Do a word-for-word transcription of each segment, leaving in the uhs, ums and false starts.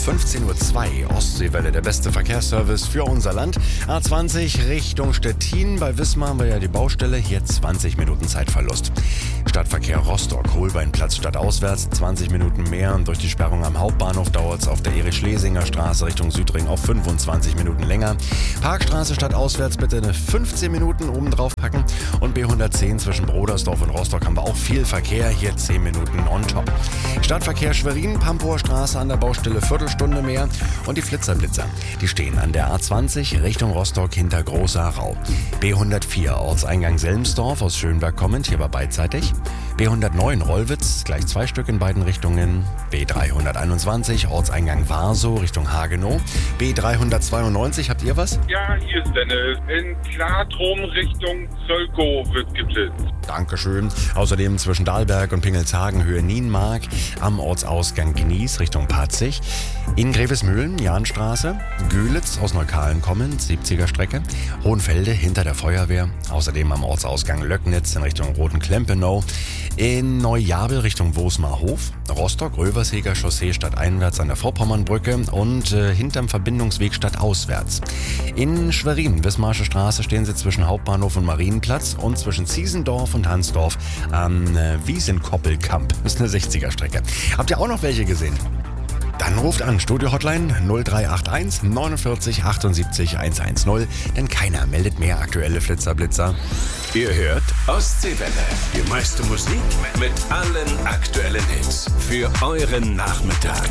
fünfzehn Uhr zwei, Ostseewelle, der beste Verkehrsservice für unser Land. A zwanzig Richtung Stettin. Bei Wismar haben wir ja die Baustelle. Hier zwanzig Minuten Zeitverlust. Stadtverkehr Rostock, Holbeinplatz stadtauswärts, zwanzig Minuten mehr. Und durch die Sperrung am Hauptbahnhof dauert es auf der Erich-Schlesinger Straße Richtung Südring auf fünfundzwanzig Minuten länger. Parkstraße stadtauswärts bitte eine fünfzehn Minuten oben drauf packen. Und B hundertzehn zwischen Brodersdorf und Rostock haben wir auch viel Verkehr. Hier zehn Minuten on top. Stadtverkehr Schwerin, Pampower Straße an der Baustelle Viertelstunde mehr. Und die Flitzerblitzer, die stehen an der A zwanzig Richtung Rostock hinter Großer Rau. B hundertvier Ortseingang Selmsdorf aus Schönberg kommend, hier war beidseitig. B hundertneun Rollwitz, gleich zwei Stück in beiden Richtungen. B dreihunderteinundzwanzig Ortseingang Warsow Richtung Hagenow. B dreihundertzweiundneunzig, habt ihr was? Ja, hier ist Dennis. In Klartrum Richtung Zölkow wird geblitzt. Dankeschön. Außerdem zwischen Dahlberg und Pingelshagen Höhe Nienmark am Ortsausgang Gnies Richtung Patzig. In Grevesmühlen, Jahnstraße. Gülitz aus Neukalen kommend, siebziger Strecke. Hohenfelde hinter der Feuerwehr. Außerdem am Ortsausgang Löcknitz in Richtung Roten-Klempenow. In Neujabel Richtung Wosmarhof. Rostock, Röversheger Chaussee stadteinwärts an der Vorpommernbrücke und äh, hinterm Verbindungsweg stadtauswärts. In Schwerin, Wismarsche Straße, stehen sie zwischen Hauptbahnhof und Marienplatz und zwischen Ziesendorf und Hansdorf am äh, Wiesenkoppelkamp. Das ist eine sechziger Strecke. Habt ihr auch noch welche gesehen? Dann ruft an, Studio-Hotline null drei acht eins neunundvierzig achtundsiebzig hundertzehn, denn keiner meldet mehr aktuelle Flitzerblitzer. Ihr hört Ostseewelle, die meiste Musik mit allen aktuellen Hits für euren Nachmittag.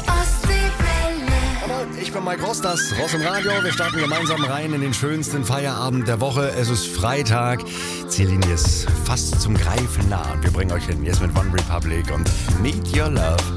Ich bin Mike Ross, das Ross im Radio. Wir starten gemeinsam rein in den schönsten Feierabend der Woche. Es ist Freitag, Ziellinie ist fast zum Greifen nah. Und wir bringen euch hin, jetzt mit One Republic und Need Your Love.